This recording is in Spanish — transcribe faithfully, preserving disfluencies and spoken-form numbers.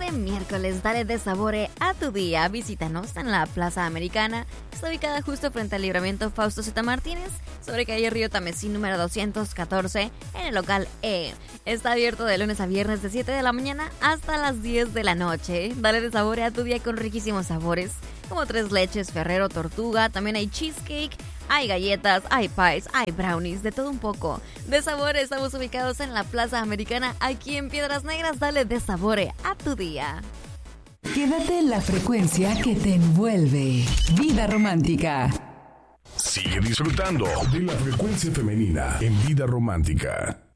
excelente miércoles. Dale de sabore a tu día. Visítanos en la Plaza Americana. Está ubicada justo frente al Libramiento Fausto Z. Martínez, sobre calle Río Tamesí número doscientos catorce, en el local E. Está abierto de lunes a viernes de siete de la mañana hasta las diez de la noche. Dale de sabor a tu día con riquísimos sabores, como tres leches, Ferrero, Tortuga. También hay cheesecake, hay galletas, hay pies, hay brownies, de todo un poco. De sabor, estamos ubicados en la Plaza Americana, aquí en Piedras Negras. Dale de sabor a tu día. Quédate en la frecuencia que te envuelve. Vida Romántica. Sigue disfrutando de la frecuencia femenina en Vida Romántica.